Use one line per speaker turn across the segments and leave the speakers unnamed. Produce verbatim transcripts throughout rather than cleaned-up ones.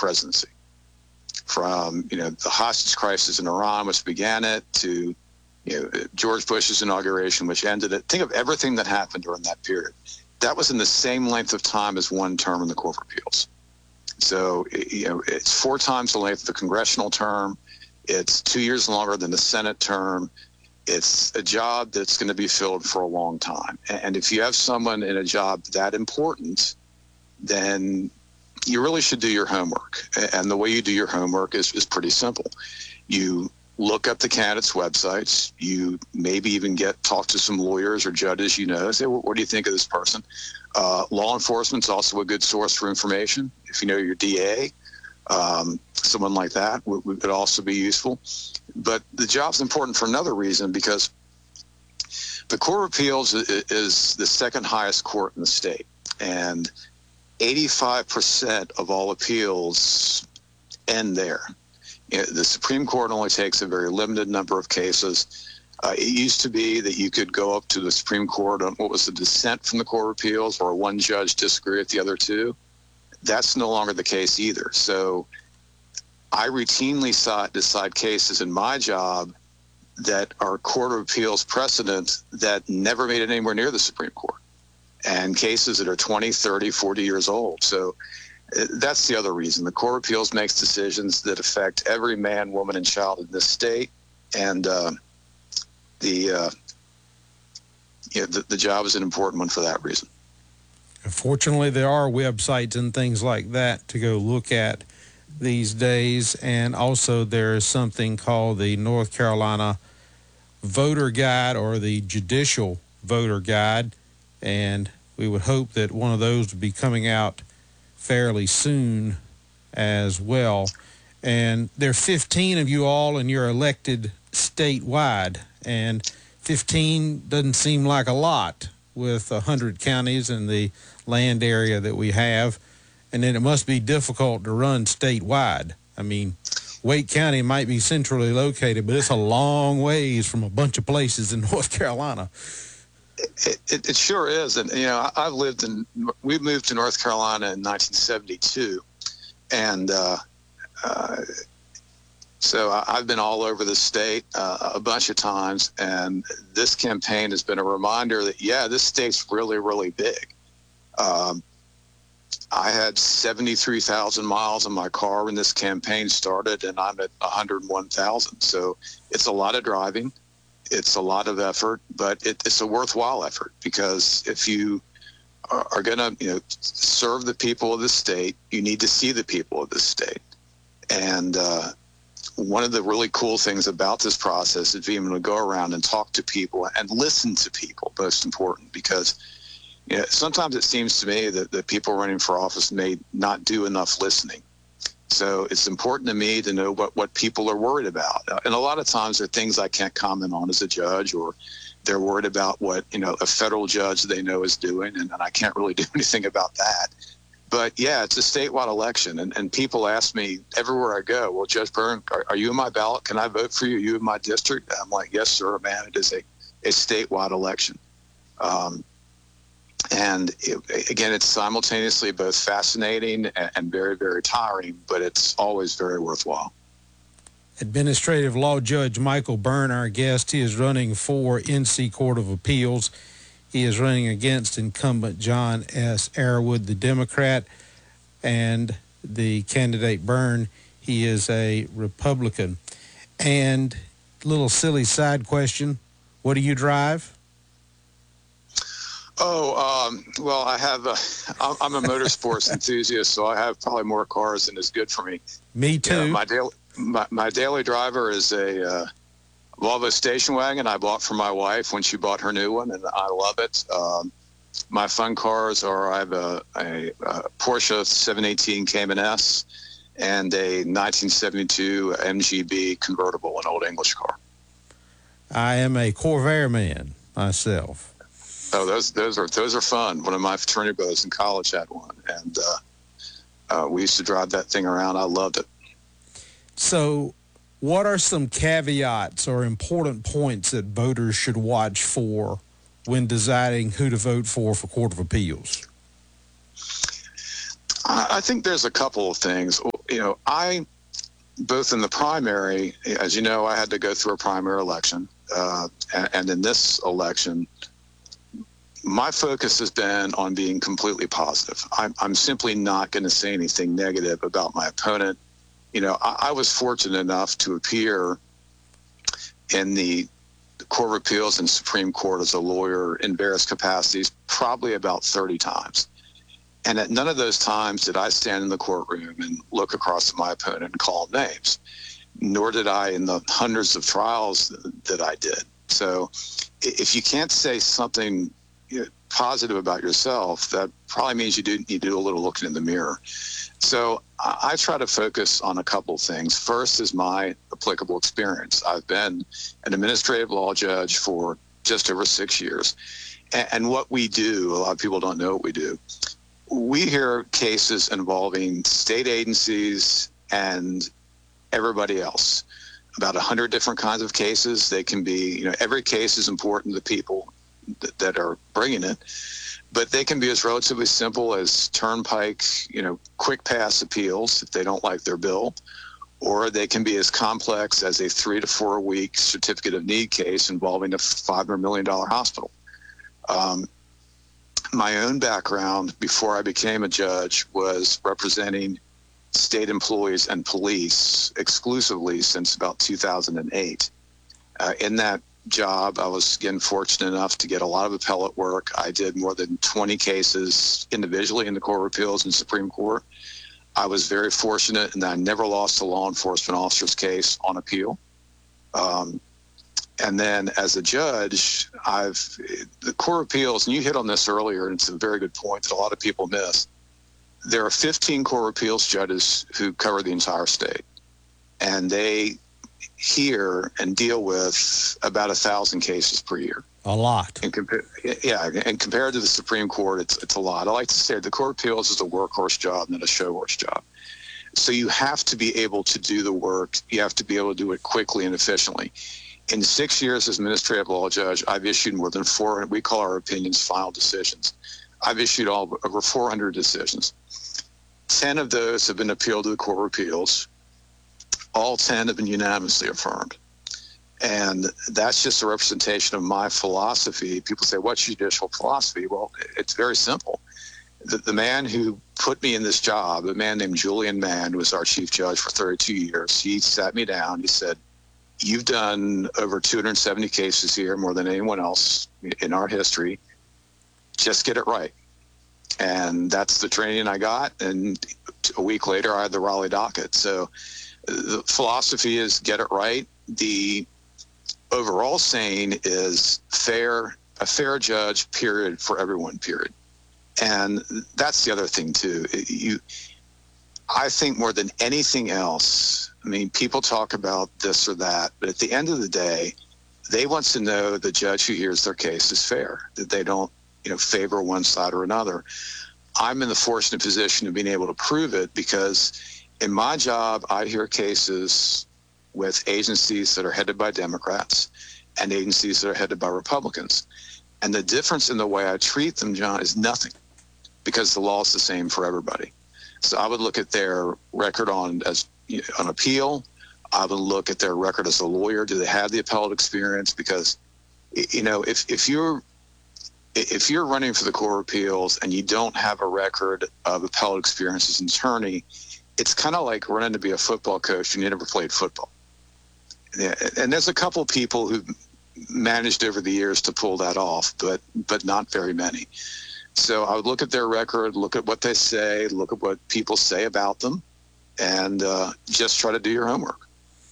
presidency. From, you know, the hostage crisis in Iran, which began it, to, you know, George Bush's inauguration, which ended it. Think of everything that happened during that period. That was in the same length of time as one term in the Court of Appeals. So, you know, it's four times the length of the congressional term. It's two years longer than the Senate term. It's a job that's going to be filled for a long time. And if you have someone in a job that important, then you really should do your homework. And the way you do your homework is, is pretty simple. You look up the candidates' websites. You maybe even get talk to some lawyers or judges you know. Say, well, what do you think of this person? Uh, law enforcement's also a good source for information. If you know your D A, um, someone like that would, would also be useful. But the job's important for another reason, because the Court of Appeals is the second highest court in the state. And eighty-five percent of all appeals end there. You know, the Supreme Court only takes a very limited number of cases. Uh, it used to be that you could go up to the Supreme Court on what was the dissent from the Court of Appeals, or one judge disagree with the other two. That's no longer the case either. So I routinely decide cases in my job that are Court of Appeals precedent that never made it anywhere near the Supreme Court, and cases that are twenty, thirty, forty years old. So uh, that's the other reason. The Court of Appeals makes decisions that affect every man, woman, and child in this state. And uh, the, uh, you know, the the job is an important one for that reason.
Fortunately, there are websites and things like that to go look at these days. And also there is something called the North Carolina Voter Guide, or the Judicial Voter Guide. And we would hope that one of those would be coming out fairly soon as well. And there are fifteen of you all, and you're elected statewide. And fifteen doesn't seem like a lot with one hundred counties and the land area that we have. And then it must be difficult to run statewide. I mean, Wake County might be centrally located, but it's a long ways from a bunch of places in North Carolina.
It, it, it sure is. And, you know, I've lived in, we moved to North Carolina in nineteen seventy-two. And uh, uh, so I've been all over the state uh, a bunch of times. And this campaign has been a reminder that, yeah, this state's really, really big. Um, I had seventy-three thousand miles in my car when this campaign started, and I'm at one hundred one thousand. So it's a lot of driving. It's a lot of effort, but it, it's a worthwhile effort, because if you are, are going to, you know, serve the people of the state, you need to see the people of the state. And uh, one of the really cool things about this process is being able to go around and talk to people and listen to people, most important, because you know, sometimes it seems to me that the people running for office may not do enough listening. So it's important to me to know what, what people are worried about. And a lot of times there are things I can't comment on as a judge, or they're worried about what, you know, a federal judge they know is doing, and, and I can't really do anything about that. But yeah, it's a statewide election, and, and people ask me everywhere I go, well, Judge Byrne, are, are you in my ballot? Can I vote for you? Are you in my district? I'm like, yes, sir, man, it is a, a statewide election. Um, And it, again, it's simultaneously both fascinating and, and very, very tiring, but it's always very worthwhile.
Administrative Law Judge Michael Byrne, our guest. He is running for N C Court of Appeals. He is running against incumbent John S. Arrowood, the Democrat, and the candidate Byrne, he is a Republican. And little silly side question, what do you drive?
Oh, um, well, I have a, I'm a motorsports enthusiast, so I have probably more cars than is good for me.
Me too.
You know, my, daily, my, my daily driver is a uh, Volvo station wagon I bought for my wife when she bought her new one, and I love it. Um, my fun cars are, I have a, a, a Porsche seven eighteen Cayman S and a nineteen seventy-two M G B convertible, an old English car.
I am a Corvair man myself.
Oh, those those are those are fun. One of my fraternity brothers in college had one, and uh, uh, we used to drive that thing around. I loved it.
So, what are some caveats or important points that voters should watch for when deciding who to vote for for Court of Appeals?
I, I think there's a couple of things. you know, I, both in the primary, as you know, I had to go through a primary election. Uh, and, and in this election, my focus has been on being completely positive. I'm, I'm simply not going to say anything negative about my opponent. You know, I, I was fortunate enough to appear in the Court of Appeals and Supreme Court as a lawyer in various capacities, probably about thirty times. And at none of those times did I stand in the courtroom and look across at my opponent and call names, nor did I in the hundreds of trials that I did. So if you can't say something positive about yourself, that probably means you do need to do a little looking in the mirror. So I try to focus on a couple of things. First is my applicable experience. I've been an administrative law judge for just over six years. And what we do, a lot of people don't know what we do. We hear cases involving state agencies and everybody else. About a hundred different kinds of cases. They can be, you know, every case is important to the people that, that are bringing it, but they can be as relatively simple as turnpike, you know, quick pass appeals if they don't like their bill, or they can be as complex as a three to four week certificate of need case involving a five hundred million dollars hospital. Um, my own background before I became a judge was representing state employees and police exclusively since about two thousand eight. Uh, in that job, I was, again, fortunate enough to get a lot of appellate work. I did more than twenty cases individually in the Court of Appeals and Supreme Court. I was very fortunate in that I never lost a law enforcement officer's case on appeal. Um, and then as a judge, I've the Court of Appeals, and you hit on this earlier, and it's a very good point that a lot of people miss. There are fifteen Court of Appeals judges who cover the entire state, and they hear and deal with about a thousand cases per year.
A lot.
And compa- yeah, and compared to the Supreme Court, it's it's a lot. I like to say the Court of Appeals is a workhorse job, not a show horse job. So you have to be able to do the work. You have to be able to do it quickly and efficiently. In six years as administrative law judge, I've issued more than four hundred, we call our opinions final decisions. I've issued all over four hundred decisions. ten of those have been appealed to the Court of Appeals. All ten have been unanimously affirmed. And that's just a representation of my philosophy. People say, what's judicial philosophy? Well, it's very simple. The, the man who put me in this job, a man named Julian Mann, who was our chief judge for thirty-two years, he sat me down. He said, you've done over two hundred seventy cases here, more than anyone else in our history. Just get it right. And that's the training I got. And a week later, I had the Raleigh docket. So the philosophy is get it right. The overall saying is fair, a fair judge, period, for everyone, period. And that's the other thing, too. You, I think more than anything else, I mean, people talk about this or that, but at the end of the day, they want to know the judge who hears their case is fair, that they don't, you know, favor one side or another. I'm in the fortunate position of being able to prove it because in my job, I hear cases with agencies that are headed by Democrats and agencies that are headed by Republicans. And the difference in the way I treat them, John, is nothing because the law is the same for everybody. So I would look at their record on as you know, on appeal. I would look at their record as a lawyer. Do they have the appellate experience? Because, you know, if, if you're if you're running for the Court of Appeals and you don't have a record of appellate experience as an attorney, it's kind of like running to be a football coach and you never played football. And there's a couple of people who managed over the years to pull that off, but but not very many. So I would look at their record, look at what they say, look at what people say about them, and uh, just try to do your homework.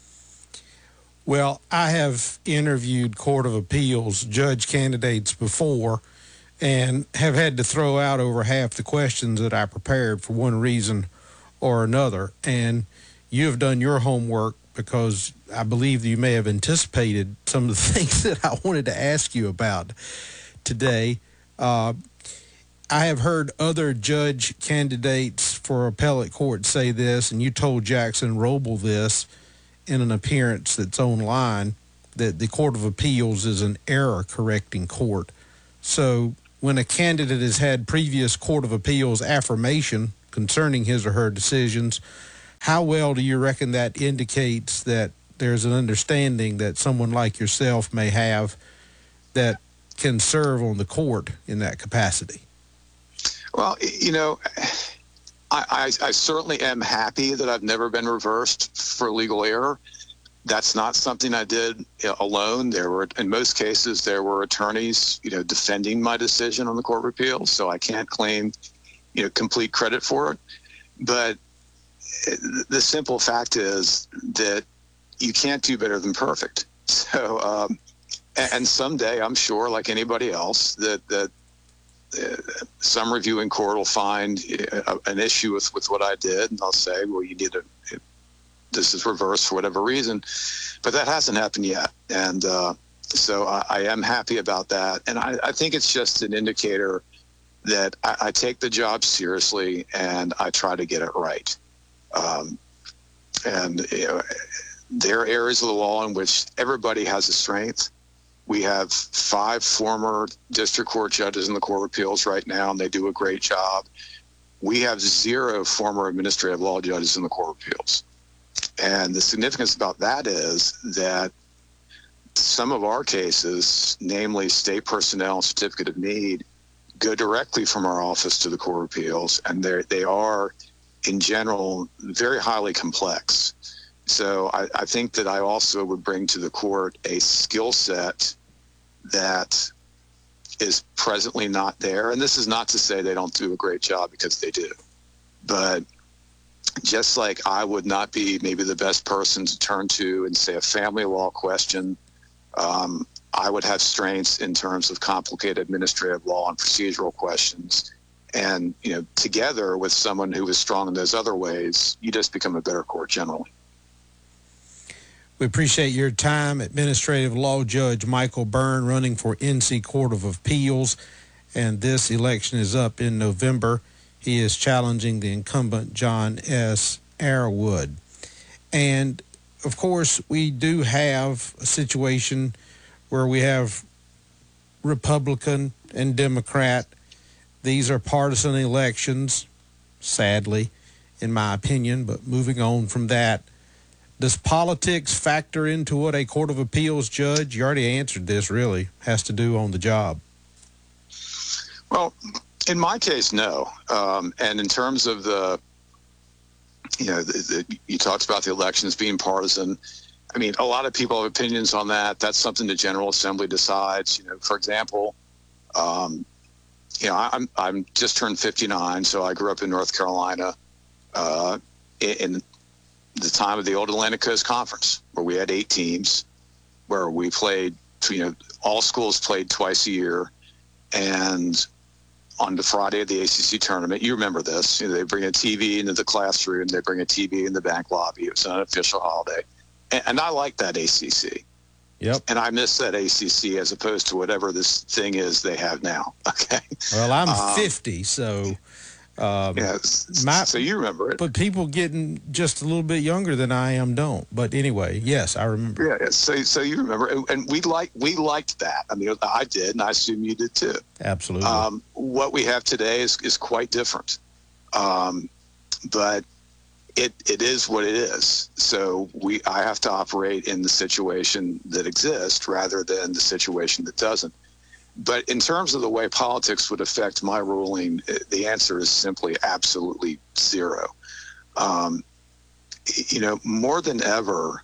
Well, I have interviewed Court of Appeals judge candidates before and have had to throw out over half the questions that I prepared for one reason or another. And you have done your homework because I believe that you may have anticipated some of the things that I wanted to ask you about today. Uh, I have heard other judge candidates for appellate court say this, and you told Jackson Roble this in an appearance that's online, that the Court of Appeals is an error-correcting court. So when a candidate has had previous Court of Appeals affirmation concerning his or her decisions, How well do you reckon that indicates that there's an understanding that someone like yourself may have that can serve on the court in that capacity?
Well, you know, I, I, I certainly am happy that I've never been reversed for legal error. That's not something I did alone. There were, in most cases, there were attorneys, you know, defending my decision on the Court of Appeals, so I can't claim, you know, complete credit for it. But the simple fact is that you can't do better than perfect. So, um, and someday, I'm sure, like anybody else, that that uh, some reviewing court will find uh, an issue with, with what I did, and they'll say, well, you need to, this is reversed for whatever reason. But that hasn't happened yet. And uh, so I, I am happy about that. And I, I think it's just an indicator that I, I take the job seriously and I try to get it right. Um, and you know, there are areas of the law in which everybody has a strength. We have five former district court judges in the Court of Appeals right now, and they do a great job. We have zero former administrative law judges in the Court of Appeals. And the significance about that is that some of our cases, namely state personnel and certificate of need, go directly from our office to the Court of Appeals, and they are, in general, very highly complex. So I, I think that I also would bring to the court a skill set that is presently not there. And this is not to say they don't do a great job, because they do. But just like I would not be maybe the best person to turn to and say a family law question, um, I would have strengths in terms of complicated administrative law and procedural questions. And, you know, together with someone who is strong in those other ways, you just become a better court generally.
We appreciate your time. Administrative Law Judge Michael Byrne, running for N C Court of Appeals, and this election is up in November. He is challenging the incumbent John S. Arrowood. And, of course, we do have a situation where we have Republican and Democrat. These are partisan elections, sadly, in my opinion. But moving on from that, does politics factor into what a Court of Appeals judge, you already answered this really, has to do on the job?
Well, in my case, no. Um, and in terms of the, you know, the, the, you talked about the elections being partisan. I mean, a lot of people have opinions on that. That's something the General Assembly decides. You know, for example, um, you know, I'm I'm just turned fifty-nine, so I grew up in North Carolina uh, in, in the time of the old Atlantic Coast Conference, where we had eight teams, where we played, you know, all schools played twice a year, and on the Friday of the A C C tournament, you remember this, you know, they bring a T V into the classroom, they bring a T V in the bank lobby. It was an unofficial holiday. And, and I like that A C C.
Yep.
And I miss that A C C as opposed to whatever this thing is they have now. Okay.
Well, I'm
um,
fifty, so um,
yeah,
my,
so you remember it.
But people getting just a little bit younger than I am don't. But anyway, yes, I remember.
Yeah, so so you remember, and, and we like we liked that. I mean, I did, and I assume you did too.
Absolutely.
Um, what we have today is is quite different, um, but it it is what it is. So we I have to operate in the situation that exists rather than the situation that doesn't. But in terms of the way politics would affect my ruling, the answer is simply absolutely zero. Um, you know, more than ever,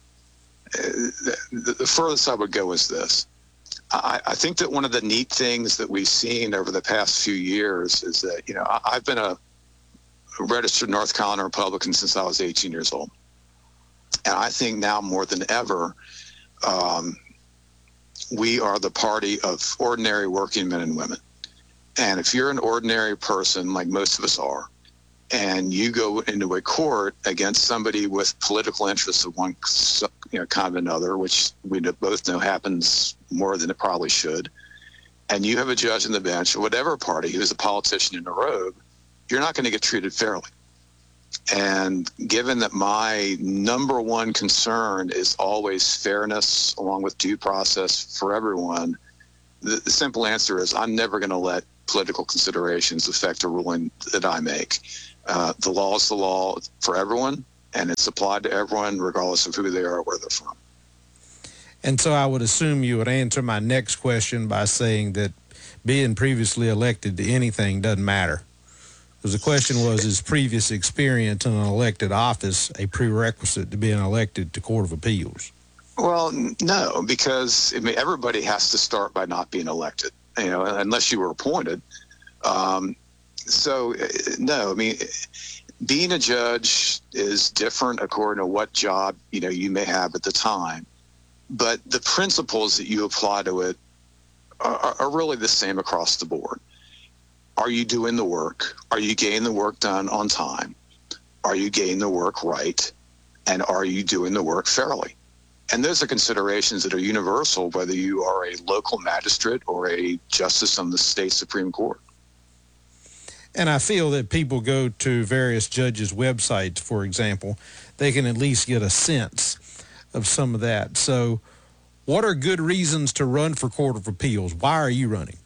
the, the furthest I would go is this. I, I think that one of the neat things that we've seen over the past few years is that, you know, I, I've been a registered North Carolina Republican since I was eighteen years old. And I think now more than ever, um, we are the party of ordinary working men and women. And if you're an ordinary person, like most of us are, and you go into a court against somebody with political interests of one, you know, kind of another, which we both know happens more than it probably should, and you have a judge on the bench, whatever party, who's a politician in a robe, you're not going to get treated fairly. And given that my number one concern is always fairness along with due process for everyone, the, the simple answer is I'm never going to let political considerations affect a ruling that I make. Uh, the law is the law for everyone, and it's applied to everyone, regardless of who they are or where they're from.
And so I would assume you would answer my next question by saying that being previously elected to anything doesn't matter. Because the question was, is previous experience in an elected office a prerequisite to being elected to Court of Appeals?
Well, no, because I mean, everybody has to start by not being elected, you know, unless you were appointed. Um, so, no, I mean, being a judge is different according to what job, you know, you may have at the time. But the principles that you apply to it are, are really the same across the board. Are you doing the work? Are you getting the work done on time? Are you getting the work right? And are you doing the work fairly? And those are considerations that are universal, whether you are a local magistrate or a justice on the state Supreme Court.
And I feel that people go to various judges' websites, for example, they can at least get a sense of some of that. So what are good reasons to run for Court of Appeals? Why are you running?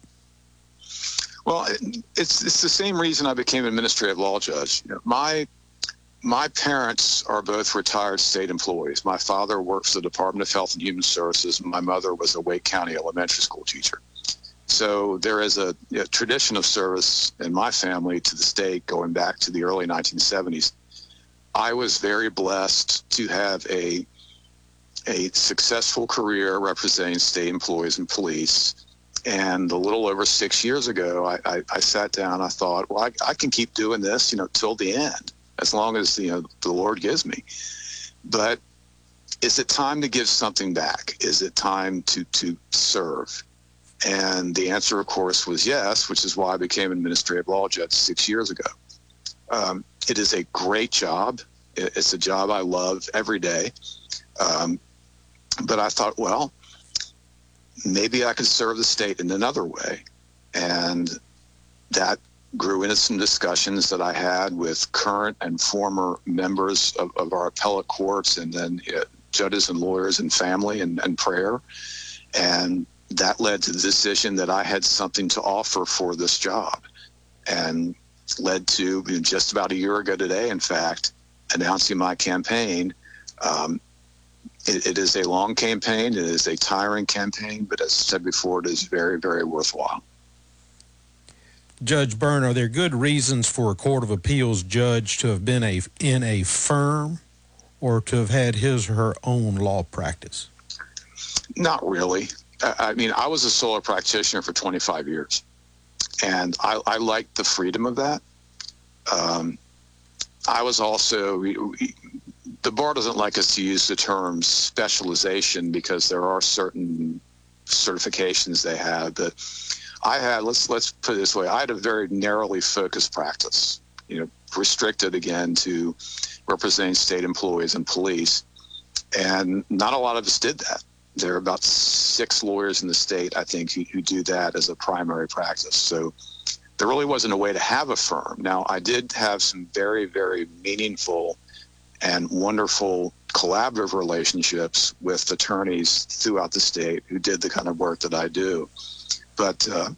Well, it's it's the same reason I became an administrative law judge. You know, my my parents are both retired state employees. My father works for the Department of Health and Human Services. And my mother was a Wake County elementary school teacher. So there is a, a tradition of service in my family to the state going back to the early nineteen seventies. I was very blessed to have a a successful career representing state employees and police. And a little over six years ago, I, I, I sat down, I thought, well, I, I can keep doing this, you know, till the end, as long as, you know, the Lord gives me. But is it time to give something back? Is it time to, to serve? And the answer, of course, was yes, which is why I became an administrative law judge six years ago. Um, it is a great job. It's a job I love every day. Um, but I thought, well, maybe I could serve the state in another way. And that grew into some discussions that I had with current and former members of, of our appellate courts, and then uh, judges and lawyers and family and, and prayer. And that led to the decision that I had something to offer for this job, and led to just about a year ago today, in fact, announcing my campaign. Um, it, it is a long campaign. It is a tiring campaign, but as I said before, it is very, very worthwhile.
Judge Byrne, are there good reasons for a Court of Appeals judge to have been a in a firm or to have had his or her own law practice?
Not really. I mean, I was a solo practitioner for twenty-five years, and I, I liked the freedom of that. Um, I was also, we, we, the bar doesn't like us to use the term specialization because there are certain certifications they have that I had. Let's let's put it this way: I had a very narrowly focused practice, you know, restricted again to representing state employees and police, and not a lot of us did that. There are about six lawyers in the state, I think, who, who do that as a primary practice. So there really wasn't a way to have a firm. Now, I did have some very, very meaningful and wonderful collaborative relationships with attorneys throughout the state who did the kind of work that I do. But uh,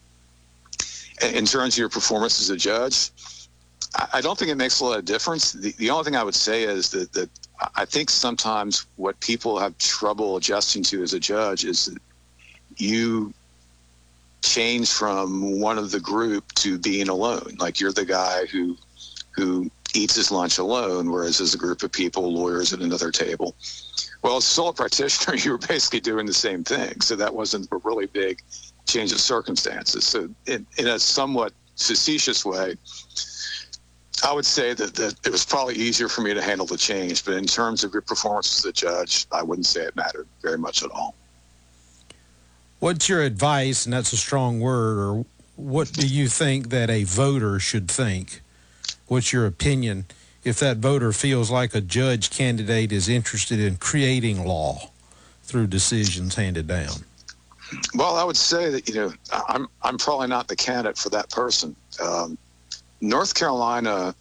in terms of your performance as a judge, I don't think it makes a lot of difference. The, the only thing I would say is that, that I think sometimes what people have trouble adjusting to as a judge is that you change from one of the group to being alone. Like you're the guy who who eats his lunch alone, whereas as a group of people, lawyers at another table. Well, as a solo practitioner, you were basically doing the same thing. So that wasn't a really big change of circumstances. So in, in a somewhat facetious way, I would say that, that it was probably easier for me to handle the change, but in terms of your performance as a judge, I wouldn't say it mattered very much at all.
What's your advice, and that's a strong word, or what do you think that a voter should think? What's your opinion if that voter feels like a judge candidate is interested in creating law through decisions handed down?
Well, I would say that, you know, I'm, I'm probably not the candidate for that person. Um, North Carolina,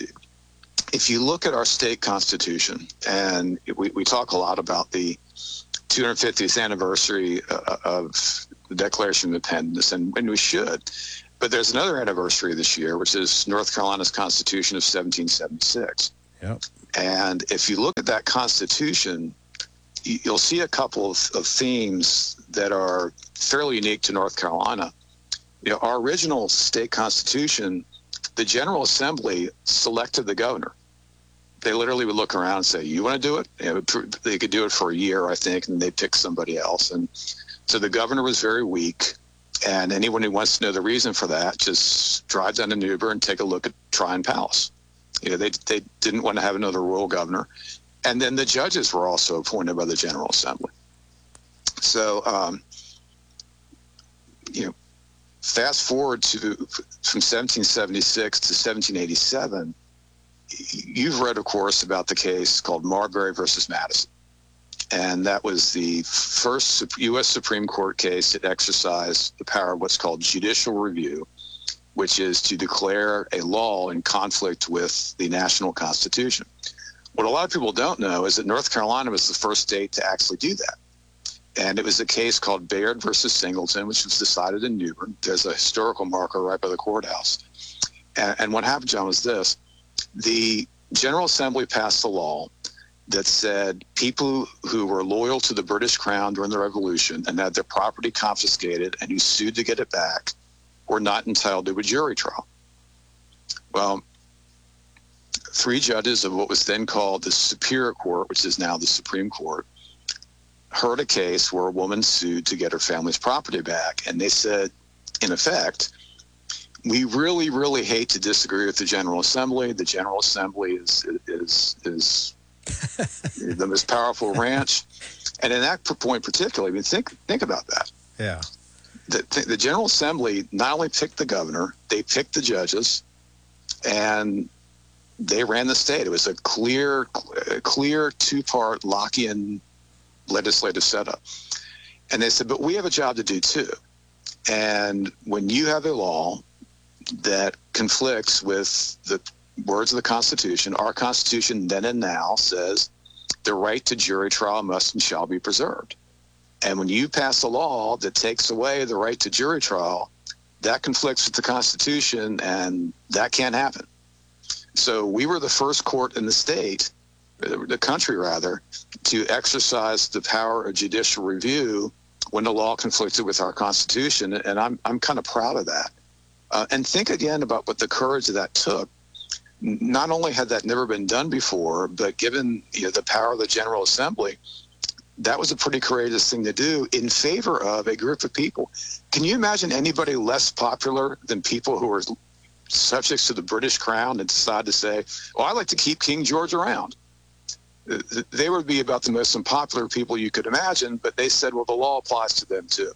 if you look at our state constitution, and we, we talk a lot about the two hundred fiftieth anniversary of the Declaration of Independence, and, and we should. But there's another anniversary this year, which is North Carolina's Constitution of seventeen seventy-six.
Yep.
And if you look at that Constitution, you'll see a couple of, of themes that are fairly unique to North Carolina. You know, our original state constitution, the General Assembly selected the governor. They literally would look around and say, you want to do it? You know, they could do it for a year, I think, and they pick somebody else. And so the governor was very weak. And anyone who wants to know the reason for that, just drive down to Newburgh and take a look at Tryon Palace. You know, they, they didn't want to have another royal governor. And then the judges were also appointed by the General Assembly. So, um, you know, fast forward to from seventeen seventy-six to seventeen eighty-seven, you've read, of course, about the case called Marbury versus Madison. And that was the first U S Supreme Court case that exercised the power of what's called judicial review, which is to declare a law in conflict with the national constitution. What a lot of people don't know is that North Carolina was the first state to actually do that. And it was a case called Baird versus Singleton, which was decided in Newburgh. There's a historical marker right by the courthouse. And, and what happened, John, was this. The General Assembly passed a law that said people who were loyal to the British Crown during the Revolution and had their property confiscated and who sued to get it back were not entitled to a jury trial. Well, three judges of what was then called the Superior Court, which is now the Supreme Court, heard a case where a woman sued to get her family's property back. And they said, in effect, we really, really hate to disagree with the General Assembly. The General Assembly is is is the most powerful branch. And in that point particularly, I mean, think think about that.
Yeah.
The, the General Assembly not only picked the governor, they picked the judges, and they ran the state. It was a clear, clear two-part Lockean legislative setup. And they said, but we have a job to do too. And when you have a law that conflicts with the words of the Constitution, our Constitution then and now says the right to jury trial must and shall be preserved. And when you pass a law that takes away the right to jury trial, that conflicts with the Constitution, and that can't happen. So we were the first court in the state, the country rather, to exercise the power of judicial review when the law conflicted with our Constitution, and I'm I'm kind of proud of that. Uh, and think again about what the courage that that took. Not only had that never been done before, but given you know, the power of the General Assembly, that was a pretty courageous thing to do in favor of a group of people. Can you imagine anybody less popular than people who are subjects to the British Crown and decide to say, well, I like to keep King George around? They would be about the most unpopular people you could imagine, but they said, well, the law applies to them too.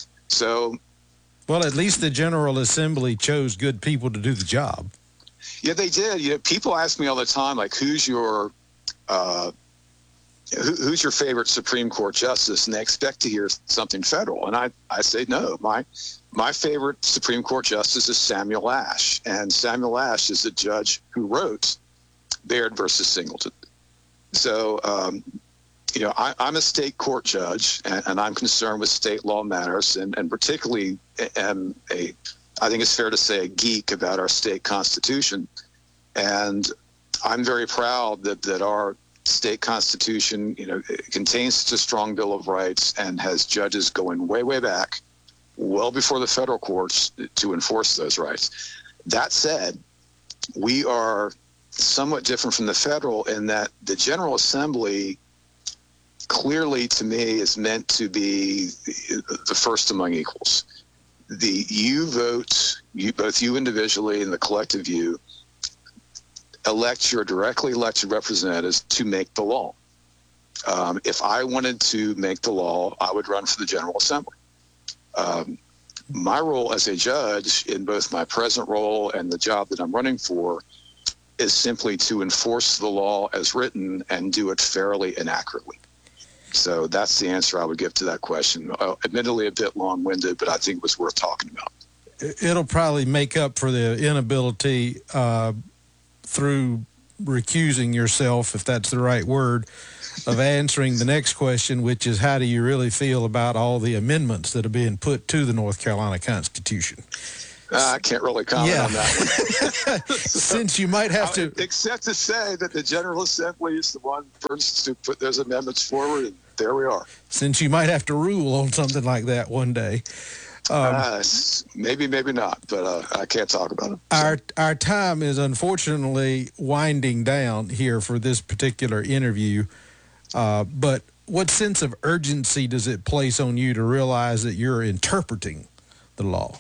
So,
well, at least the General Assembly chose good people to do the job.
Yeah, they did. You know, people ask me all the time, like, who's your uh, who, who's your favorite Supreme Court justice? And they expect to hear something federal. And I, I say, no, my my favorite Supreme Court justice is Samuel Ash. And Samuel Ash is the judge who wrote Baird versus Singleton. So, um, you know, I, I'm a state court judge, and, and I'm concerned with state law matters, and, and particularly am a, I think it's fair to say, a geek about our state constitution. And I'm very proud that, that our state constitution, you know, contains such a strong Bill of Rights and has judges going way, way back, well before the federal courts, to enforce those rights. That said, we are somewhat different from the federal in that the General Assembly clearly, to me, is meant to be the first among equals. The you vote, you both you individually and the collective you, elect your directly elected representatives to make the law. Um, if I wanted to make the law, I would run for the General Assembly. Um, my role as a judge, in both my present role and the job that I'm running for, is simply to enforce the law as written and do it fairly and accurately. So that's the answer I would give to that question. Uh, admittedly, a bit long-winded, but I think it was worth talking about.
It'll probably make up for the inability uh, through recusing yourself, if that's the right word, of answering the next question, which is, how do you really feel about all the amendments that are being put to the North Carolina Constitution?
Uh, I can't really comment
Yeah.
on that one.
Since you might have to,
Except to say that the General Assembly is the one first to put those amendments forward, and there we are.
since you might have to rule on something like that one day. Um,
uh, maybe, maybe not, but uh, I can't talk about it. So.
Our our time is unfortunately winding down here for this particular interview. Uh, but what sense of urgency does it place on you to realize that you're interpreting the law?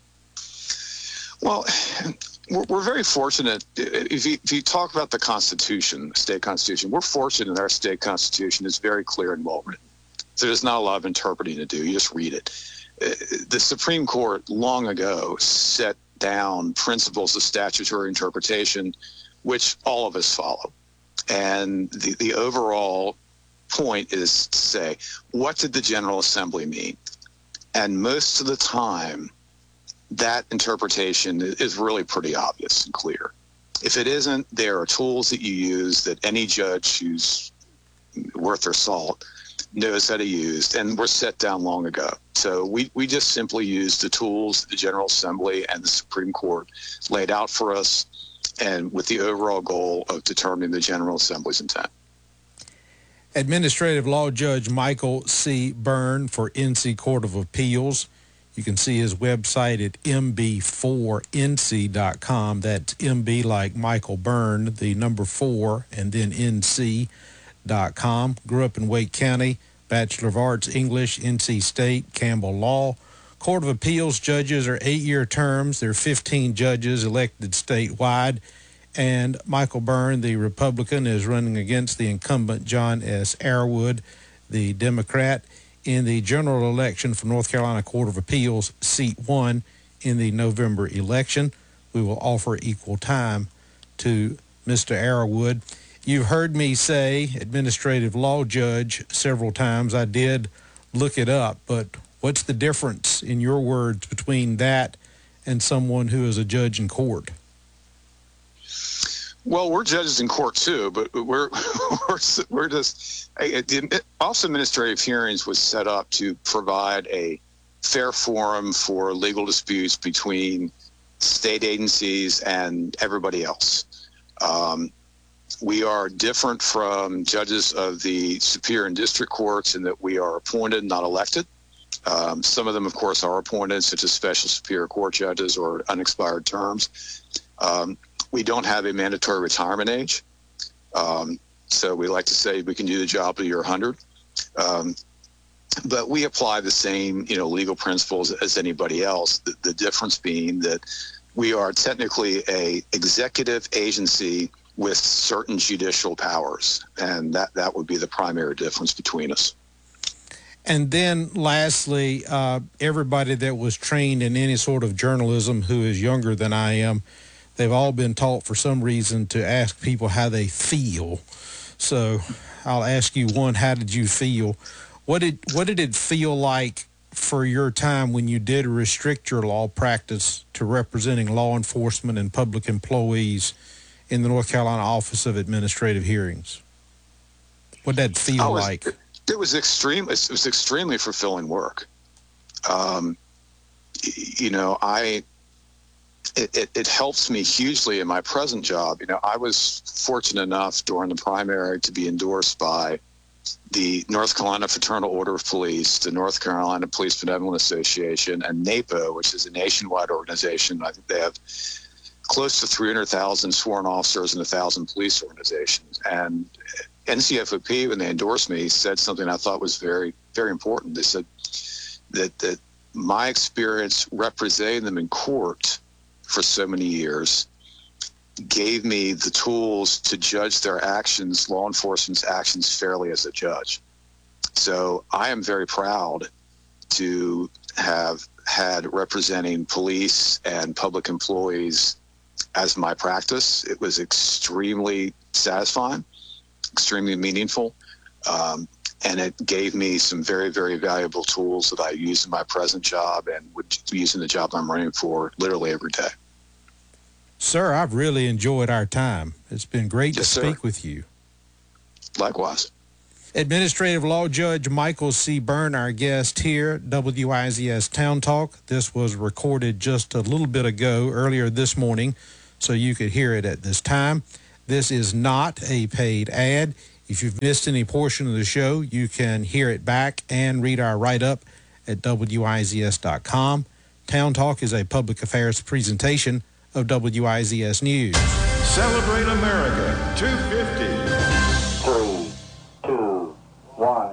Well, we're, we're very fortunate. If you, if you talk about the Constitution, the state Constitution, we're fortunate that our state Constitution is very clear and well written. So there's not a lot of interpreting to do. You just read it. The Supreme Court long ago set down principles of statutory interpretation, which all of us follow. And the, the overall point is to say, what did the General Assembly mean? And most of the time, that interpretation is really pretty obvious and clear. If it isn't, there are tools that you use that any judge who's worth their salt knows how to use, and were set down long ago. So we, we just simply use the tools the General Assembly and the Supreme Court laid out for us, and with the overall goal of determining the General Assembly's intent.
Administrative Law Judge Michael C. Byrne for N C Court of Appeals. You can see his website at m b four n c dot com. That's M B like Michael Byrne, the number four, and then N C dot com. Grew up in Wake County, Bachelor of Arts, English, N C State, Campbell Law. Court of Appeals judges are eight-year terms. There are fifteen judges elected statewide. And Michael Byrne, the Republican, is running against the incumbent John S. Arrowood, the Democrat, in the general election for North Carolina Court of Appeals, seat one in the November election. We will offer equal time to Mister Arrowood. You've heard me say administrative law judge several times. I did look it up, but what's the difference, in your words, between that and someone who is a judge in court?
Well, we're judges in court too, but we're we're, we're just the Office of Administrative Hearings was set up to provide a fair forum for legal disputes between state agencies and everybody else. Um, we are different from judges of the superior and district courts in that we are appointed, not elected. Um, some of them, of course, are appointed, such as special superior court judges or unexpired terms. Um, We don't have a mandatory retirement age. Um, so we like to say we can do the job till you're one hundred. Um, but we apply the same, you know, legal principles as anybody else. The, the difference being that we are technically a executive agency with certain judicial powers. And that, that would be the primary difference between us.
And then lastly, uh, everybody that was trained in any sort of journalism who is younger than I am, they've all been taught for some reason to ask people how they feel. So I'll ask you one, how did you feel? What did what did it feel like for your time when you did restrict your law practice to representing law enforcement and public employees in the North Carolina Office of Administrative Hearings? What did that feel
was,
like?
It, it was extreme. It was extremely fulfilling work. Um, you know, I... It, it, it helps me hugely in my present job. You know, I was fortunate enough during the primary to be endorsed by the North Carolina Fraternal Order of Police, the North Carolina Police Benevolent Association, and NAPO, which is a nationwide organization. I think they have close to three hundred thousand sworn officers and one thousand police organizations. And N C F O P, when they endorsed me, said something I thought was very, very important. They said that, that my experience representing them in court for so many years gave me the tools to judge their actions, law enforcement's actions, fairly as a judge. So I am very proud to have had representing police and public employees as my practice. It was extremely satisfying, extremely meaningful, um, and it gave me some very, very valuable tools that I use in my present job and would use in the job I'm running for literally every day.
Sir, I've really enjoyed our time. It's been great
Yes,
to speak
sir.
with you.
Likewise.
Administrative Law Judge Michael C. Byrne, our guest here at W I Z S Town Talk. This was recorded just a little bit ago, earlier this morning, so you could hear it at this time. This is not a paid ad. If you've missed any portion of the show, you can hear it back and read our write-up at W I Z S dot com. Town Talk is a public affairs presentation of W I Z S News.
Celebrate America two fifty.
Three, two, one.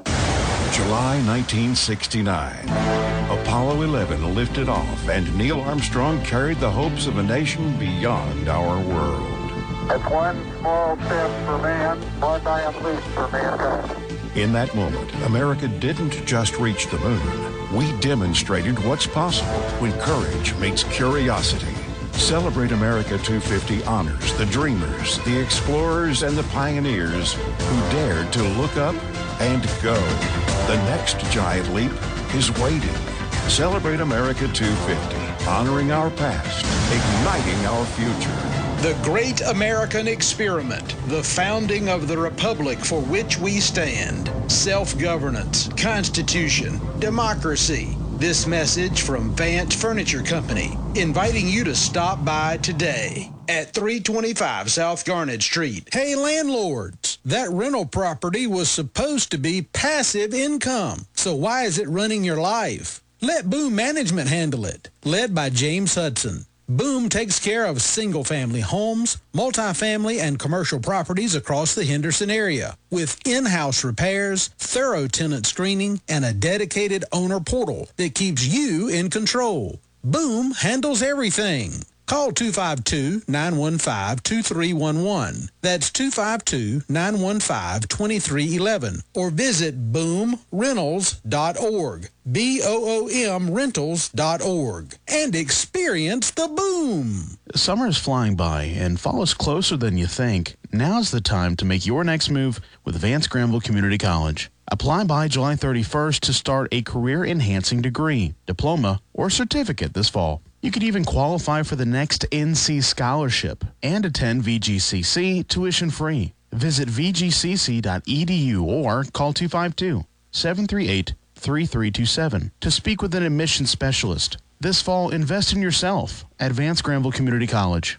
July nineteen sixty-nine. Apollo eleven lifted off, and Neil Armstrong carried the hopes of a nation beyond our world.
It's one small step for man, one giant leap for mankind.
In that moment, America didn't just reach the moon. We demonstrated what's possible when courage meets curiosity. Celebrate America two fifty honors the dreamers, the explorers, and the pioneers who dared to look up and go. The next giant leap is waiting. Celebrate America two fifty, honoring our past, igniting our future.
The Great American Experiment, the founding of the republic for which we stand. Self-governance, Constitution, democracy. This message from Vance Furniture Company, inviting you to stop by today at three twenty-five South Garnet Street. Hey, landlords, that rental property was supposed to be passive income. So why is it running your life? Let Boom Management handle it. Led by James Hudson. Boom takes care of single-family homes, multifamily, and commercial properties across the Henderson area with in-house repairs, thorough tenant screening, and a dedicated owner portal that keeps you in control. Boom handles everything. Call two five two, nine one five, two three one one. That's two five two, nine one five, two three one one. Or visit boom rentals dot org. B O O M rentals dot org. And experience the boom.
Summer is flying by and follows closer than you think. Now's the time to make your next move with Vance Granville Community College. Apply by July thirty-first to start a career-enhancing degree, diploma, or certificate this fall. You could even qualify for the next N C scholarship and attend V G C C tuition-free. Visit v g c c dot e d u or call two five two, seven three eight, three three two seven to speak with an admissions specialist. This fall, invest in yourself at Vance Granville Community College.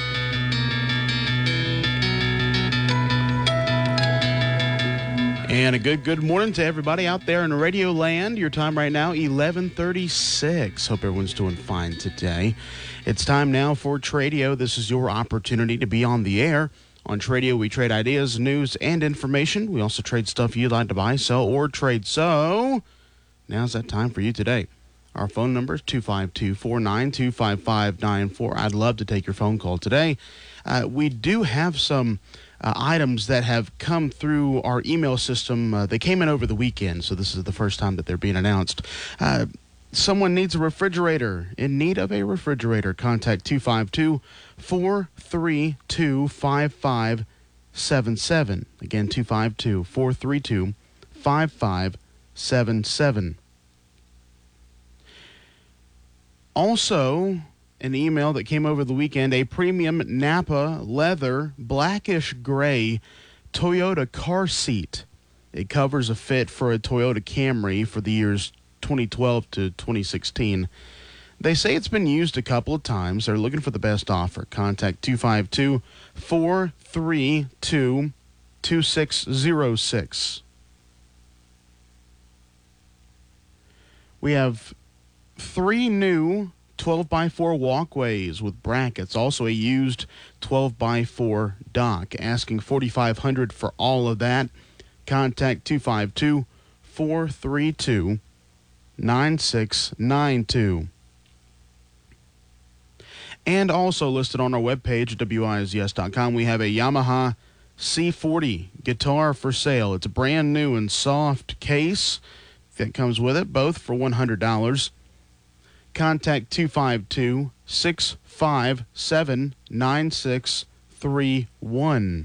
And a good good morning to everybody out there in radio land. Your time right now, eleven thirty-six. Hope everyone's doing fine today. It's time now for Tradio. This is your opportunity to be on the air. On Tradio, we trade ideas, news, and information. We also trade stuff you'd like to buy, sell, or trade. So now's that time for you today. Our phone number is two five two, four nine two, five five nine four. I'd love to take your phone call today. Uh, we do have some Uh, items that have come through our email system. Uh, they came in over the weekend, so this is the first time that they're being announced. Uh, someone needs a refrigerator. In need of a refrigerator, contact two five two, four three two, five five seven seven. Again, two five two, four three two, five five seven seven. Also, an email that came over the weekend, a premium Napa leather blackish gray Toyota car seat. It covers a fit for a Toyota Camry for the years twenty twelve to twenty sixteen. They say it's been used a couple of times. They're looking for the best offer. Contact two five two, four three two, two six zero six. We have three new twelve by four walkways with brackets, also a used twelve by four dock. Asking forty-five hundred dollars for all of that. Contact two five two, four three two, nine six nine two. And also listed on our webpage at W I Z S dot com, we have a Yamaha C forty guitar for sale. It's a brand new and soft case that comes with it, both for one hundred dollars. Contact two five two, six five seven, nine six three one.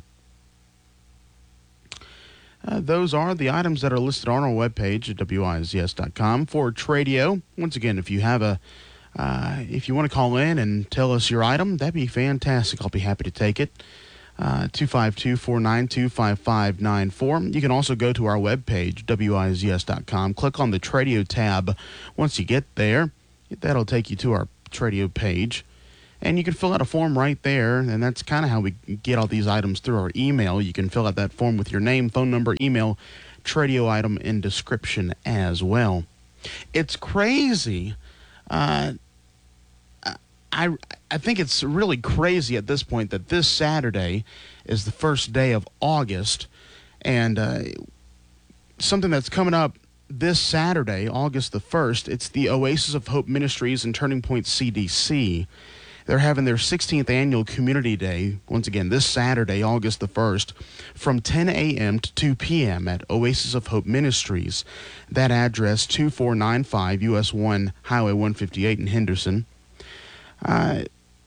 Uh, those are the items that are listed on our webpage at W I Z S dot com for Tradio. Once again, if you have a, uh, if you want to call in and tell us your item, that'd be fantastic. I'll be happy to take it. Uh, two five two, four nine two, five five nine four. You can also go to our webpage, W I Z S dot com. Click on the Tradio tab. Once you get there, that'll take you to our Tradio page. And you can fill out a form right there. And that's kind of how we get all these items through our email. You can fill out that form with your name, phone number, email, Tradio item, and description as well. It's crazy. Uh, I, I think it's really crazy at this point that this Saturday is the first day of August, and uh, something that's coming up this Saturday, August the first, it's the Oasis of Hope Ministries and Turning Point C D C. They're having their sixteenth annual Community Day, once again, this Saturday, August the first, from ten a.m. to two p.m. at Oasis of Hope Ministries. That address, two four nine five U S one Highway one fifty-eight in Henderson. Uh,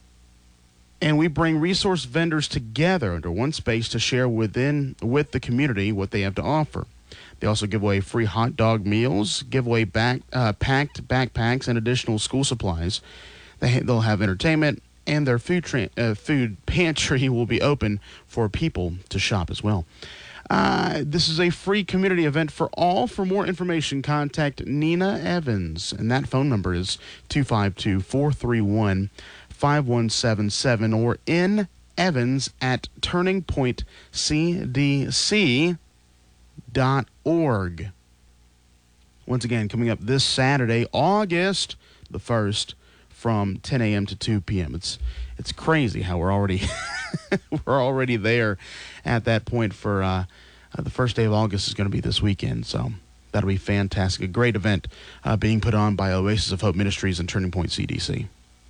and we bring resource vendors together under one space to share within with the community what they have to offer. They also give away free hot dog meals, give away back, uh, packed backpacks, and additional school supplies. They, they'll have entertainment, and their food tra- uh, food pantry will be open for people to shop as well. Uh, this is a free community event for all. For more information, contact Nina Evans, and that phone number is two five two, four three one, five one seven seven or N Evans at turning point c d c dot org. Once again, coming up this Saturday, August the first, from ten a.m. to two p.m. It's it's crazy how we're already we're already there at that point for uh, uh, the first day of August is going to be this weekend. So that'll be fantastic. A great event uh, being put on by Oasis of Hope Ministries and Turning Point C D C.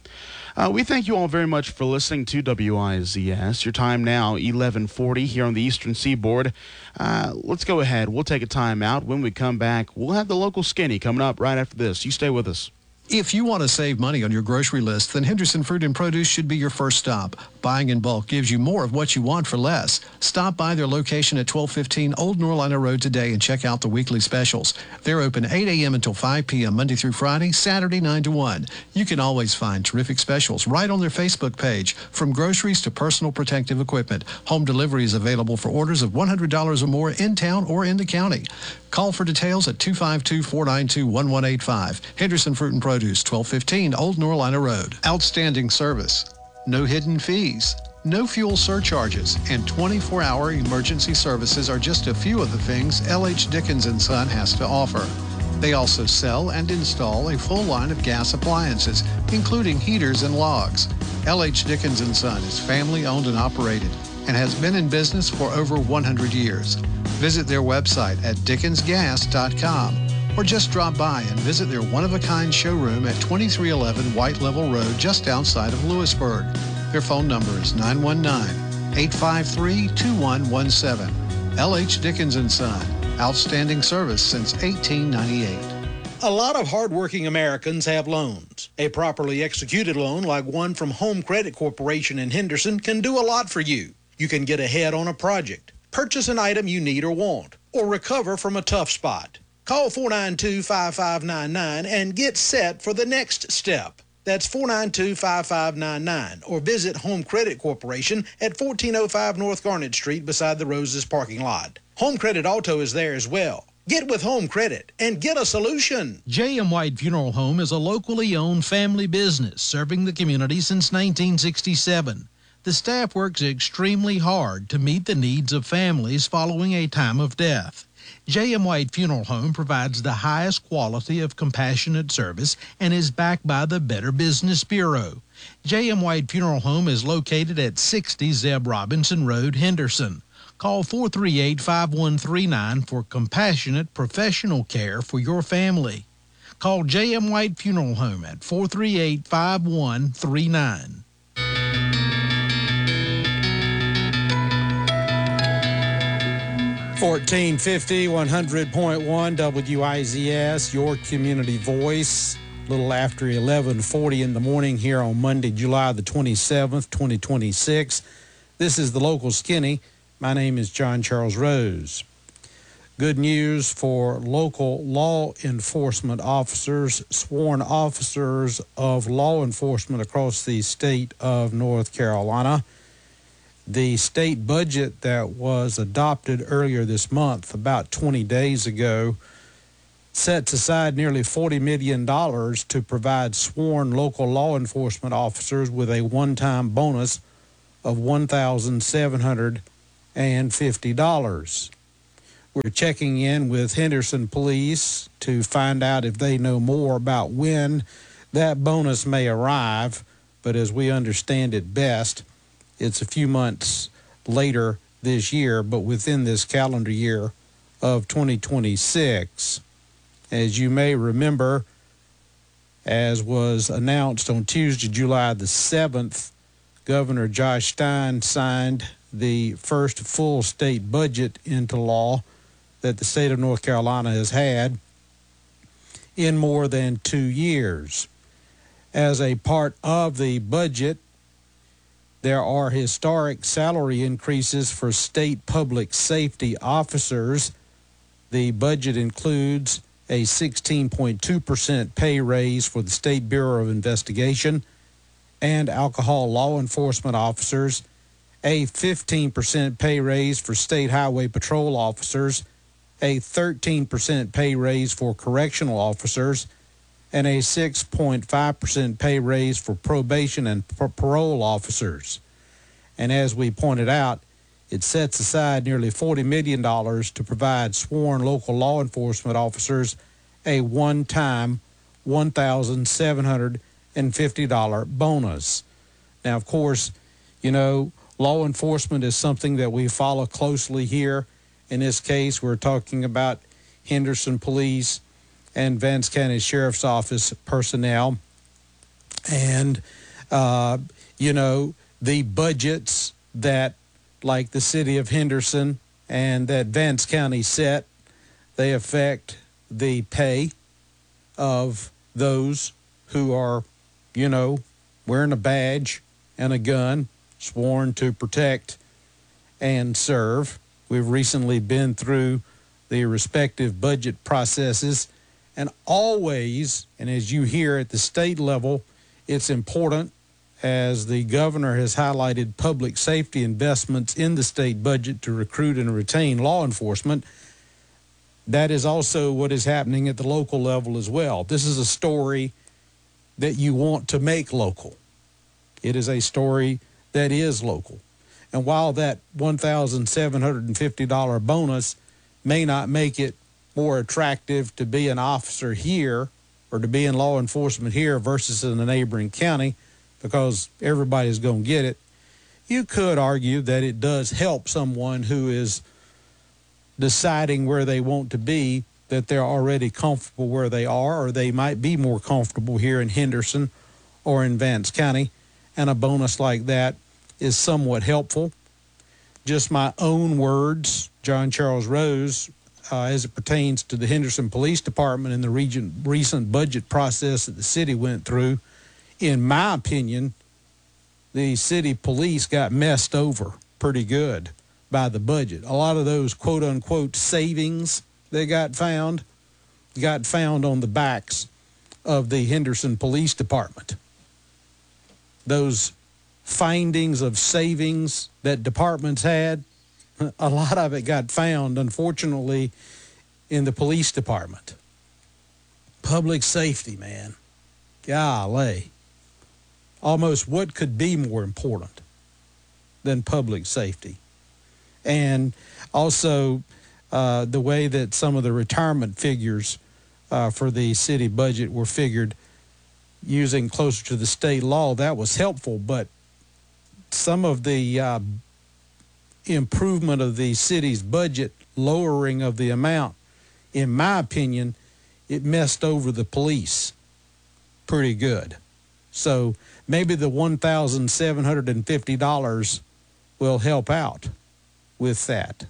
Uh, we thank you all very much for listening to W I Z S. Your time now, eleven forty here on the Eastern Seaboard. Uh, let's go ahead. We'll take a time out. When we come back, we'll have the local skinny coming up right after this. You stay with us.
If you want to save money on your grocery list, then Henderson Fruit and Produce should be your first stop. Buying in bulk gives you more of what you want for less. Stop by their location at twelve fifteen Old Norlina Road today and check out the weekly specials. They're open eight a.m. until five p.m. Monday through Friday, Saturday nine to one. You can always find terrific specials right on their Facebook page. From groceries to personal protective equipment, home delivery is available for orders of one hundred dollars or more in town or in the county. Call for details at two five two, four nine two, one one eight five. Henderson Fruit and Produce, twelve fifteen Old Norlina Road. Outstanding service, no hidden fees, no fuel surcharges, and twenty-four hour emergency services are just a few of the things L H. Dickens and Son has to offer. They also sell and install a full line of gas appliances, including heaters and logs. L H. Dickens and Son is family owned and operated and has been in business for over one hundred years. Visit their website at dickens gas dot com or just drop by and visit their one-of-a-kind showroom at twenty-three eleven White Level Road just outside of Lewisburg. Their phone number is nine one nine, eight five three, two one one seven. L H. Dickens and Son, outstanding service since eighteen ninety-eight.
A lot of hardworking Americans have loans. A properly executed loan like one from Home Credit Corporation in Henderson can do a lot for you. You can get ahead on a project, purchase an item you need or want, or recover from a tough spot. Call four nine two, five five nine nine and get set for the next step. That's four nine two, five five nine nine, or visit Home Credit Corporation at fourteen oh five North Garnet Street beside the Roses parking lot. Home Credit Auto is there as well. Get with Home Credit and get a solution.
J M. White Funeral Home is a locally owned family business serving the community since nineteen sixty-seven. The staff works extremely hard to meet the needs of families following a time of death. J M. White Funeral Home provides the highest quality of compassionate service and is backed by the Better Business Bureau. J M. White Funeral Home is located at sixty Zeb Robinson Road, Henderson. Call four three eight, five one three nine for compassionate professional care for your family. Call J M. White Funeral Home at four three eight, five one three nine.
fourteen fifty, one hundred point one W I Z S, your community voice. A little after eleven forty in the morning here on Monday, July the twenty-seventh, twenty twenty-six. This is the Local Skinny. My name is John Charles Rose. Good news for local law enforcement officers, sworn officers of law enforcement across the state of North Carolina. The state budget that was adopted earlier this month, about twenty days ago, sets aside nearly forty million dollars to provide sworn local law enforcement officers with a one-time bonus of one thousand seven hundred fifty dollars. We're checking in with Henderson Police to find out if they know more about when that bonus may arrive, but as we understand it best, it's a few months later this year, but within this calendar year of twenty twenty-six. As you may remember, as was announced on Tuesday, July the seventh, Governor Josh Stein signed the first full state budget into law that the state of North Carolina has had in more than two years. As a part of the budget, there are historic salary increases for state public safety officers. The budget includes a sixteen point two percent pay raise for the State Bureau of Investigation and alcohol law enforcement officers, a fifteen percent pay raise for state highway patrol officers, a thirteen percent pay raise for correctional officers, and a six point five percent pay raise for probation and par- parole officers. And as we pointed out, it sets aside nearly forty million dollars to provide sworn local law enforcement officers a one-time one thousand seven hundred fifty dollars bonus. Now, of course, you know, law enforcement is something that we follow closely here. In this case, we're talking about Henderson Police and Vance County Sheriff's Office personnel. And, uh, you know, the budgets that, like the city of Henderson and that Vance County set, they affect the pay of those who are, you know, wearing a badge and a gun, sworn to protect and serve. We've recently been through the respective budget processes, and always, and as you hear at the state level, it's important, as the governor has highlighted public safety investments in the state budget to recruit and retain law enforcement. That is also what is happening at the local level as well. This is a story that you want to make local. It is a story that is local. And while that one thousand seven hundred fifty dollars bonus may not make it more attractive to be an officer here or to be in law enforcement here versus in a neighboring county, because everybody's going to get it, you could argue that it does help someone who is deciding where they want to be, that they're already comfortable where they are, or they might be more comfortable here in Henderson or in Vance County, and a bonus like that is somewhat helpful. Just my own words, John Charles Rose, uh, as it pertains to the Henderson Police Department and the region, recent budget process that the city went through. In my opinion, the city police got messed over pretty good by the budget. A lot of those quote-unquote savings that got found got found on the backs of the Henderson Police Department. Those findings of savings that departments had, a lot of it got found, unfortunately, in the police department. Public safety, man. Golly. Almost what could be more important than public safety? And also uh, the way that some of the retirement figures uh, for the city budget were figured using closer to the state law, that was helpful. But some of the uh, improvement of the city's budget, lowering of the amount, in my opinion, it messed over the police pretty good. So maybe the one thousand seven hundred fifty dollars will help out with that.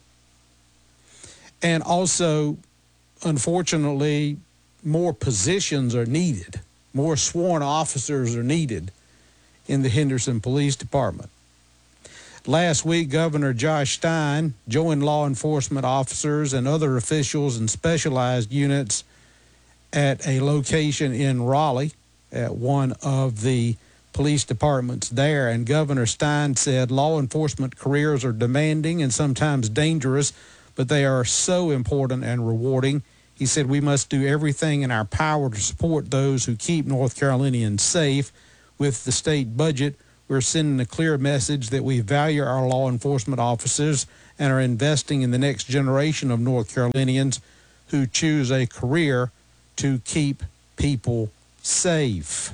And also, unfortunately, more positions are needed. More sworn officers are needed in the Henderson Police Department. Last week, Governor Josh Stein joined law enforcement officers and other officials in specialized units at a location in Raleigh at one of the police departments there. And Governor Stein said law enforcement careers are demanding and sometimes dangerous, but they are so important and rewarding. He said we must do everything in our power to support those who keep North Carolinians safe. With the state budget, we're sending a clear message that we value our law enforcement officers and are investing in the next generation of North Carolinians who choose a career to keep people safe.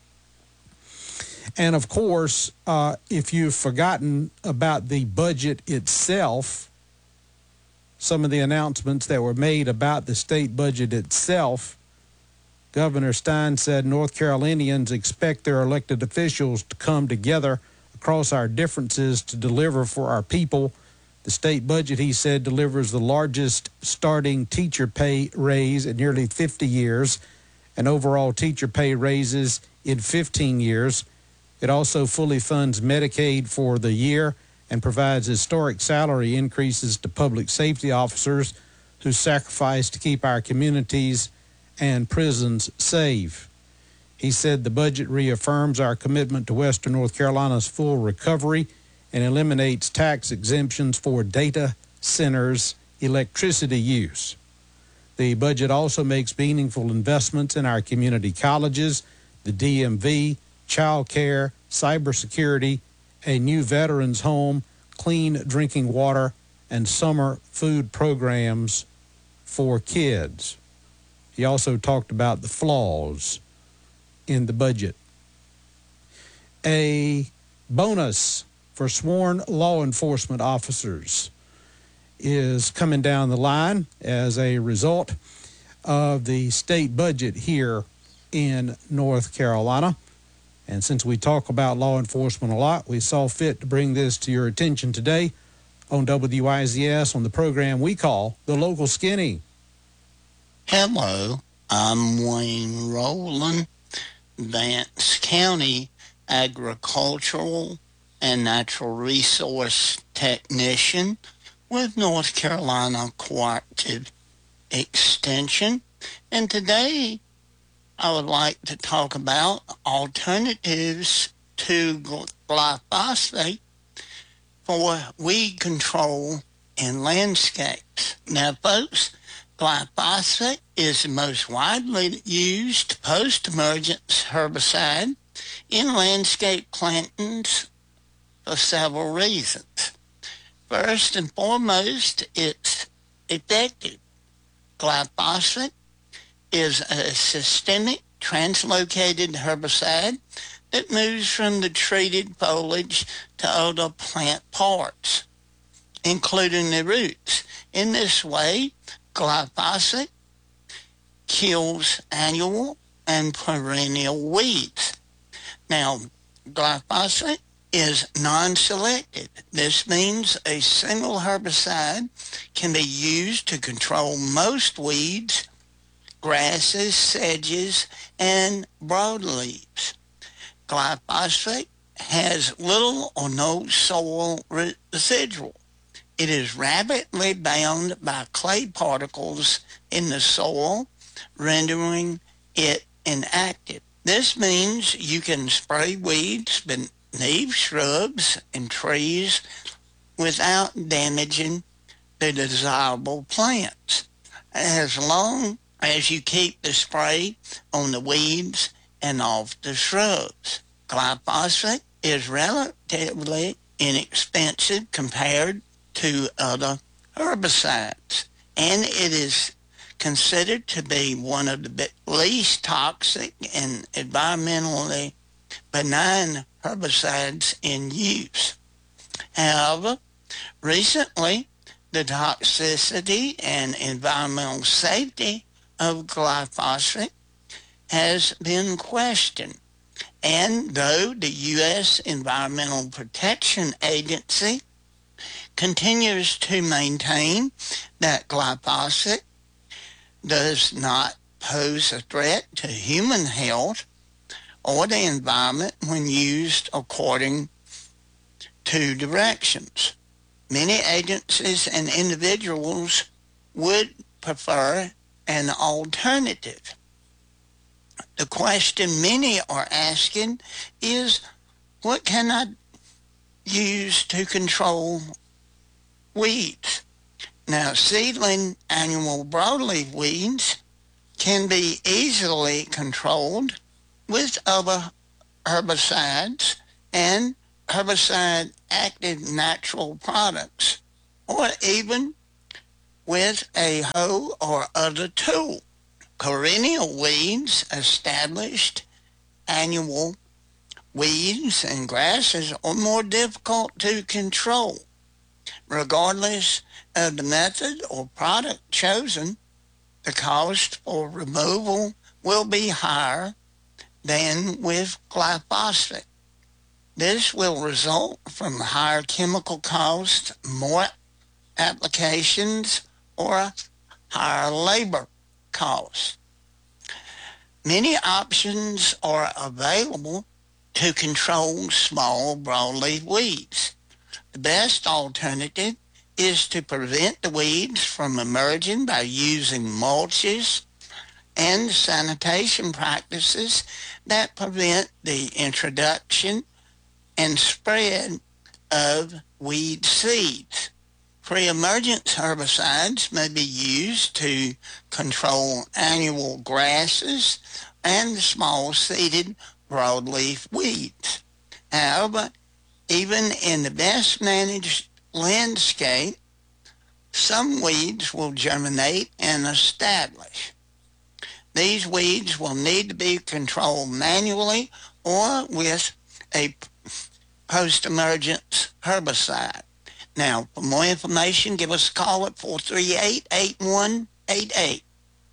And of course, uh, if you've forgotten about the budget itself, some of the announcements that were made about the state budget itself, Governor Stein said North Carolinians expect their elected officials to come together across our differences to deliver for our people. The state budget, he said, delivers the largest starting teacher pay raise in nearly fifty years and overall teacher pay raises in fifteen years. It also fully funds Medicaid for the year and provides historic salary increases to public safety officers who sacrifice to keep our communities and prisons safe. He said the budget reaffirms our commitment to Western North Carolina's full recovery and eliminates tax exemptions for data centers' electricity use. The budget also makes meaningful investments in our community colleges, the D M V, child care, cybersecurity, a new veterans home, clean drinking water, and summer food programs for kids. He also talked about the flaws in the budget. A bonus for sworn law enforcement officers is coming down the line as a result of the state budget here in North Carolina. And since we talk about law enforcement a lot, we saw fit to bring this to your attention today on W I Z S on the program we call The Local Skinny.
Hello, I'm Wayne Rowland, Vance County Agricultural and Natural Resource Technician with North Carolina Cooperative Extension. And today I would like to talk about alternatives to glyphosate for weed control in landscapes. Now, folks, glyphosate is the most widely used post-emergence herbicide in landscape plantings for several reasons. First and foremost, it's effective. Glyphosate is a systemic translocated herbicide that moves from the treated foliage to other plant parts, including the roots. In this way, glyphosate kills annual and perennial weeds. Now, glyphosate is non-selective. This means a single herbicide can be used to control most weeds, grasses, sedges, and broadleaves. Glyphosate has little or no soil residual. It is rapidly bound by clay particles in the soil, rendering it inactive. This means you can spray weeds beneath shrubs and trees without damaging the desirable plants, as long as you keep the spray on the weeds and off the shrubs. Glyphosate is relatively inexpensive compared to other herbicides, and it is considered to be one of the least toxic and environmentally benign herbicides in use. However, recently, the toxicity and environmental safety of glyphosate has been questioned. And though the U S Environmental Protection Agency continues to maintain that glyphosate does not pose a threat to human health or the environment when used according to directions, many agencies and individuals would prefer an alternative. the question many are asking is, what can I use to control weeds? Now, seedling annual broadleaf weeds can be easily controlled with other herbicides and herbicide-active natural products, or even with a hoe or other tool. Perennial weeds, established annual weeds and grasses are more difficult to control. Regardless of the method or product chosen, the cost for removal will be higher than with glyphosate. This will result from higher chemical costs, more applications, or higher labor costs. Many options are available to control small broadleaf weeds. The best alternative is to prevent the weeds from emerging by using mulches and sanitation practices that prevent the introduction and spread of weed seeds. Pre-emergence herbicides may be used to control annual grasses and small-seeded broadleaf weeds. However, even in the best managed landscape, some weeds will germinate and establish. These weeds will need to be controlled manually or with a post-emergence herbicide. Now, for more information, give us a call at four three eight, eight one eight eight.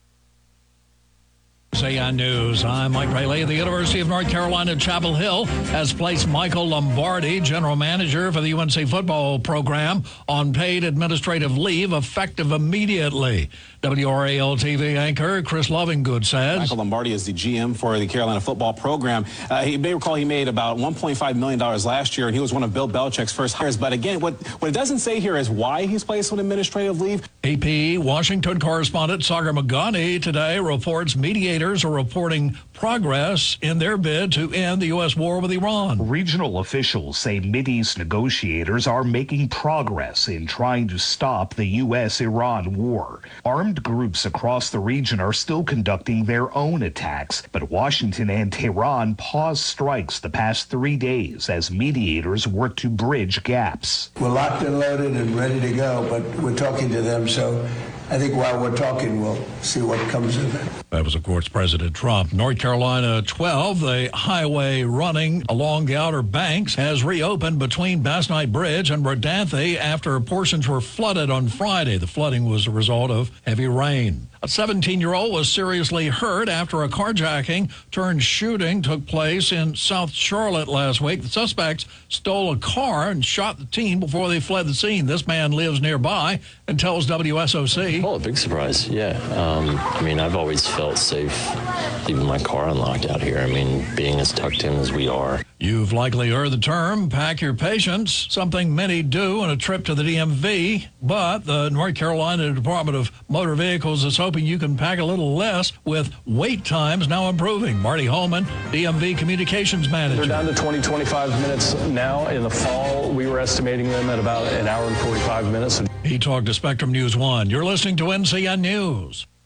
C N News. I'm Mike Rayleigh. The University of North Carolina Chapel Hill has placed Michael Lombardi, general manager for the U N C football program, on paid administrative leave effective immediately. W R A L T V anchor Chris Lovingood says
Michael Lombardi is the G M for the Carolina football program. Uh, he may recall he made about one point five million dollars last year, and he was one of Bill Belichick's first hires. But again, what, what it doesn't say here is why he's placed on administrative leave.
A P Washington correspondent Sagar Magani today reports mediators are reporting progress in their bid to end the U S war with Iran.
Regional officials say Mideast negotiators are making progress in trying to stop the U S Iran war. Armed groups across the region are still conducting their own attacks, but Washington and Tehran paused strikes the past three days as mediators work to bridge gaps.
We're locked and loaded and ready to go, but we're talking to them, so I think while we're talking, we'll see what comes of it.
That was, of course, President Trump. North Carolina twelve, the highway running along the Outer Banks, has reopened between Bass Knight Bridge and Rodanthe after portions were flooded on Friday. The flooding was a result of heavy rain. A seventeen-year-old was seriously hurt after a carjacking turned shooting took place in South Charlotte last week. The suspects stole a car and shot the teen before they fled the scene. This man lives nearby and tells W S O C.
Oh, a big surprise, yeah. Um, I mean, I've always felt safe leaving my car unlocked out here. I mean, being as tucked in as we are.
You've likely heard the term, pack your patience, something many do on a trip to the D M V. But the North Carolina Department of Motor Vehicles is hoping you can pack a little less with wait times now improving. Marty Holman, D M V Communications Manager.
They're down to twenty, twenty-five minutes now. In the fall, we were estimating them at about an hour and forty-five minutes.
He talked to Spectrum News one. You're listening to N C N News.